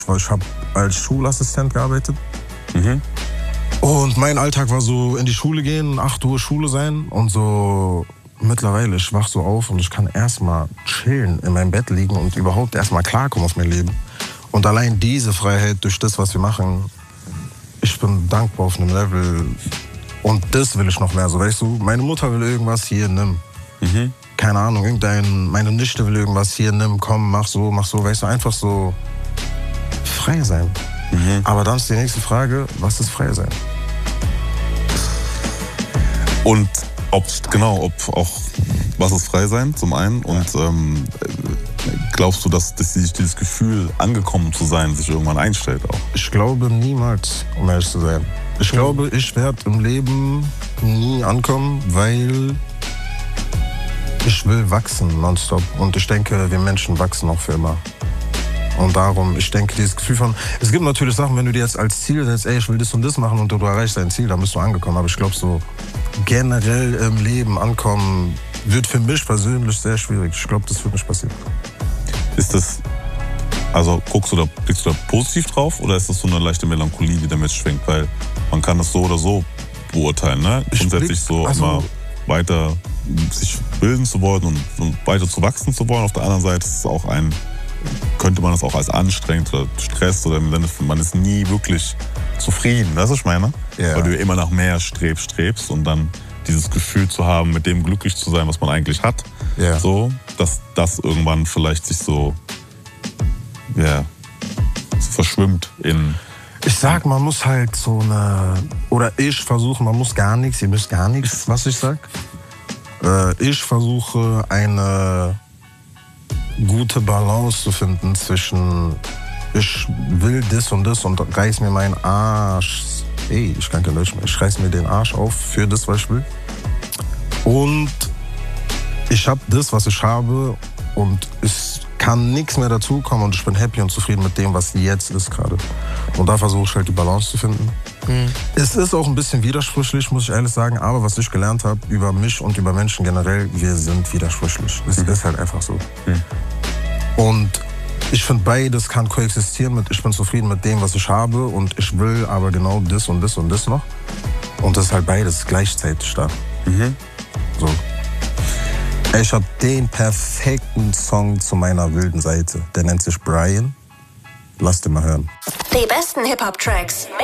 Ich habe als Schulassistent gearbeitet. Mhm. Und mein Alltag war so, in die Schule gehen, 8 Uhr Schule sein und so mittlerweile, ich wach so auf und ich kann erstmal chillen, in meinem Bett liegen und überhaupt erstmal klarkommen auf mein Leben. Und allein diese Freiheit durch das, was wir machen, ich bin dankbar auf einem Level und das will ich noch mehr. So, weißt du, meine Mutter will irgendwas, hier, nimm. Mhm. Keine Ahnung, meine Nichte will irgendwas, hier, nimm, komm, mach so, weißt du, einfach so frei sein. Mhm. Aber dann ist die nächste Frage, was ist frei sein? Und ob auch, was ist frei sein, zum einen. Und glaubst du, dass dieses Gefühl, angekommen zu sein, sich irgendwann einstellt auch? Ich glaube niemals, um ehrlich zu sein. Ich glaube, ich werde im Leben nie ankommen, weil ich will wachsen nonstop. Und ich denke, wir Menschen wachsen auch für immer. Und darum, ich denke, dieses Gefühl von... Es gibt natürlich Sachen, wenn du dir jetzt als Ziel setzt, ey, ich will das und das machen und du erreichst dein Ziel, dann bist du angekommen. Aber ich glaube, so generell im Leben ankommen, wird für mich persönlich sehr schwierig. Ich glaube, das wird nicht passieren. Ist das... Also blickst du da positiv drauf oder ist das so eine leichte Melancholie, die damit schwingt? Weil man kann das so oder so beurteilen, ne? Grundsätzlich immer weiter sich bilden zu wollen und weiter zu wachsen zu wollen. Auf der anderen Seite ist es auch könnte man das auch als anstrengend oder Stress oder im Sinne von, man ist nie wirklich zufrieden, weißt du, was ich meine? Ja. Weil du immer nach mehr strebst und dann dieses Gefühl zu haben, mit dem glücklich zu sein, was man eigentlich hat, Ja. so, dass das irgendwann vielleicht sich so verschwimmt in... Ich sag, man muss halt ich versuche, man muss gar nichts, ihr müsst gar nichts, was ich sag. Ich versuche eine gute Balance zu finden zwischen ich will das und reiß mir meinen Arsch, ich kann kein Deutsch mehr, ich reiß mir den Arsch auf für das, was ich will. Und ich habe das, was ich habe und es kann nichts mehr dazukommen und ich bin happy und zufrieden mit dem, was jetzt ist gerade. Und da versuche ich halt die Balance zu finden. Mhm. Es ist auch ein bisschen widersprüchlich, muss ich ehrlich sagen, aber was ich gelernt habe über mich und über Menschen generell, wir sind widersprüchlich. Es ist halt einfach so. Mhm. Und ich finde, beides kann koexistieren mit, ich bin zufrieden mit dem, was ich habe und ich will aber genau das und das und das noch. Und das ist halt beides gleichzeitig da. Mhm. So. Ich habe den perfekten Song zu meiner wilden Seite. Der nennt sich Brian. Lass den mal hören. Die besten Hip-Hop-Tracks